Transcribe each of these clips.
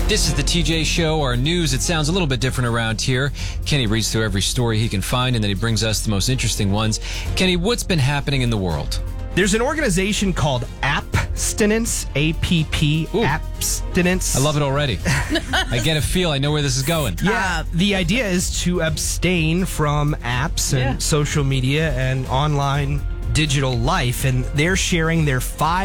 This is the TJ Show, our news. It sounds a little bit different around here. Kenny reads through every story he can find, and then he brings us the most interesting ones. Kenny, what's been happening in the world? There's an organization called Appstinence, A-P-P, Ooh. Appstinence. I love it already. I get a feel. I know where this is going. Yeah, the idea is to abstain from apps and social media and online digital life, and they're sharing their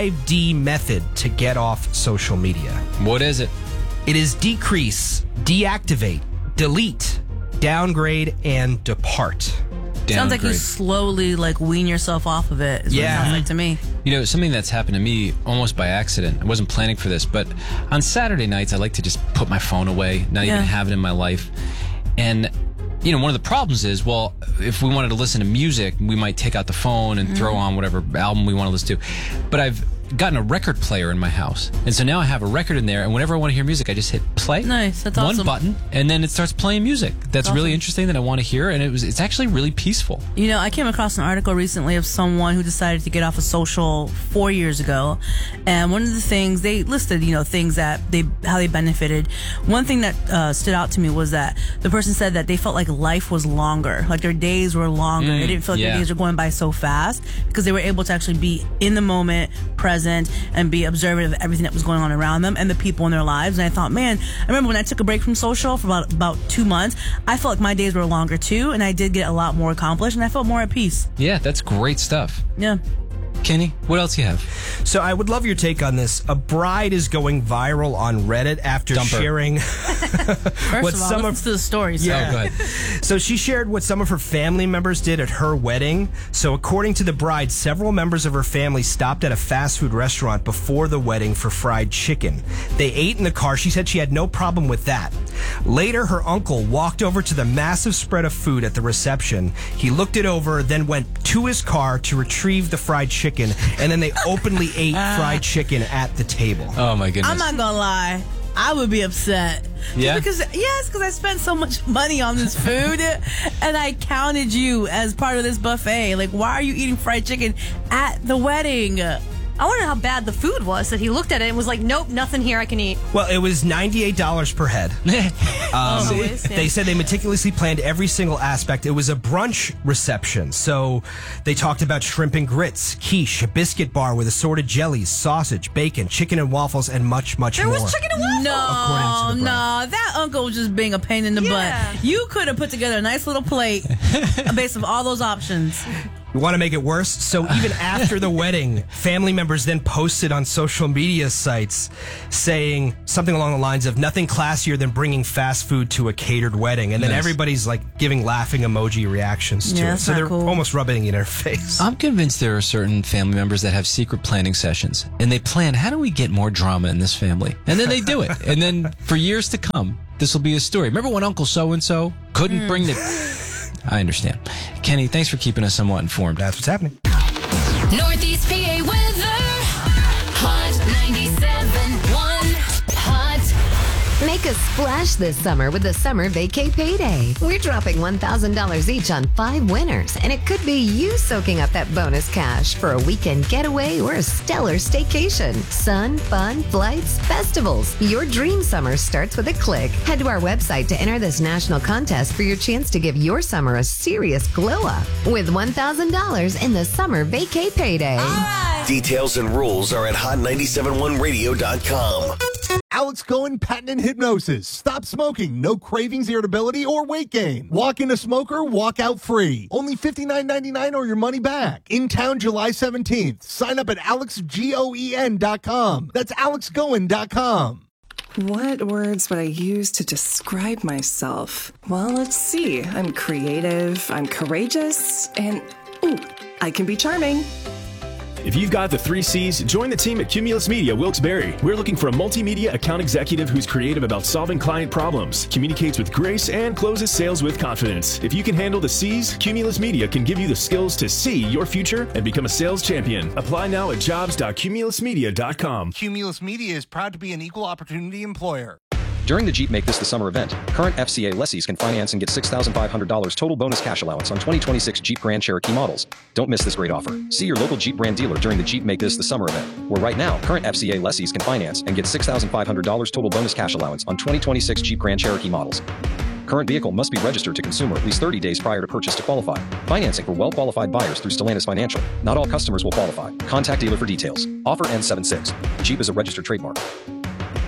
5D method to get off social media. What is it? It is decrease, deactivate, delete, downgrade, and depart. Sounds like you Downgrade. slowly wean yourself off of it. Is what it sounds like to me. You know, something that's happened to me almost by accident. I wasn't planning for this, but on Saturday nights, I like to just put my phone away, not even have it in my life. And, you know, one of the problems is, well, if we wanted to listen to music, we might take out the phone and throw on whatever album we want to listen to. But I've gotten a record player in my house. And so now I have a record in there, and whenever I want to hear music, I just hit play. Nice. That's one awesome. button, and then it starts playing music. That's really interesting that I want to hear, and it's actually really peaceful. You know, I came across an article recently of someone who decided to get off of social 4 years ago, and one of the things they listed, things that how they benefited. One thing that stood out to me was that the person said that they felt like life was longer, like their days were longer. They didn't feel like their days were going by so fast because they were able to actually be in the moment, present, and be observant of everything that was going on around them and the people in their lives. And I thought, man, I remember when I took a break from social for about 2 months, I felt like my days were longer too, and I did get a lot more accomplished, and I felt more at peace. Yeah, that's great stuff. Yeah. Kenny, what else you have? So I would love your take on this. A bride is going viral on Reddit after sharing First of all, listen to the story. So. Oh, go ahead. So she shared what some of her family members did at her wedding. So according to the bride, several members of her family stopped at a fast food restaurant before the wedding for fried chicken. They ate in the car. She said she had no problem with that. Later, her uncle walked over to the massive spread of food at the reception. He looked it over, then went to his car to retrieve the fried chicken, and then they openly ate fried chicken at the table. Oh, my goodness. I'm not gonna lie, I would be upset. Yeah? Because I spent so much money on this food, and I counted you as part of this buffet. Like, why are you eating fried chicken at the wedding? I wonder how bad the food was that he looked at it and was like, nope, nothing here I can eat. Well, it was $98 per head. They said they meticulously planned every single aspect. It was a brunch reception. So they talked about shrimp and grits, quiche, a biscuit bar with assorted jellies, sausage, bacon, chicken and waffles, and much, much more. There was chicken and waffles? No, that uncle was just being a pain in the butt. You could have put together a nice little plate based on all those options. You want to make it worse? So even after the wedding, family members then posted on social media sites saying something along the lines of nothing classier than bringing fast food to a catered wedding. And then everybody's giving laughing emoji reactions to it. So they're almost rubbing it in their face. I'm convinced there are certain family members that have secret planning sessions, and they plan, how do we get more drama in this family? And then they do it. And then for years to come, this will be a story. Remember when Uncle So-and-so couldn't bring the... I understand. Kenny, thanks for keeping us somewhat informed. That's what's happening. Northeast PA weather. Hot 97.1. Hot. Make a splash this summer with the Summer Vacay Payday. We're dropping $1,000 each on 5 winners, and it could be you soaking up that bonus cash for a weekend getaway or a stellar staycation. Sun, fun, flights, festivals. Your dream summer starts with a click. Head to our website to enter this national contest for your chance to give your summer a serious glow up with $1,000 in the Summer Vacay Payday. Details and rules are at hot971radio.com. Alex Cohen Patent and Hypnosis. Stop smoking. No cravings, irritability, or weight gain. Walk in a smoker, walk out free. Only $59.99 or your money back. In town July 17th. Sign up at alexgoen.com. That's alexgoen.com. What words would I use to describe myself? Well, let's see. I'm creative, I'm courageous, and I can be charming. If you've got the 3 C's, join the team at Cumulus Media Wilkes-Barre. We're looking for a multimedia account executive who's creative about solving client problems, communicates with grace, and closes sales with confidence. If you can handle the C's, Cumulus Media can give you the skills to see your future and become a sales champion. Apply now at jobs.cumulusmedia.com. Cumulus Media is proud to be an equal opportunity employer. During the Jeep Make This the Summer event, current FCA lessees can finance and get $6,500 total bonus cash allowance on 2026 Jeep Grand Cherokee models. Don't miss this great offer. See your local Jeep brand dealer during the Jeep Make This the Summer event, where right now, current FCA lessees can finance and get $6,500 total bonus cash allowance on 2026 Jeep Grand Cherokee models. Current vehicle must be registered to consumer at least 30 days prior to purchase to qualify. Financing for well-qualified buyers through Stellantis Financial. Not all customers will qualify. Contact dealer for details. Offer ends 7/6. Jeep is a registered trademark.